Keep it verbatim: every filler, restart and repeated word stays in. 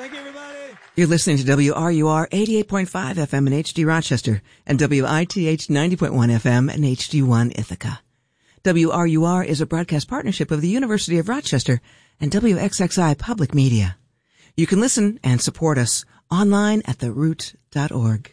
Thank you, everybody. You're listening to W R U R eighty-eight point five F M in H D Rochester and W I T H ninety point one F M in H D one Ithaca. W R U R is a broadcast partnership of the University of Rochester and W X X I Public Media. You can listen and support us online at the root dot org.